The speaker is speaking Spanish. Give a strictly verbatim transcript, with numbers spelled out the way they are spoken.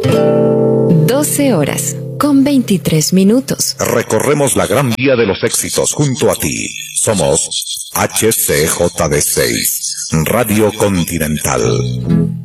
doce horas con veintitrés minutos. Recorremos la gran vía de los éxitos junto a ti. Somos H C J D seis, Radio Continental.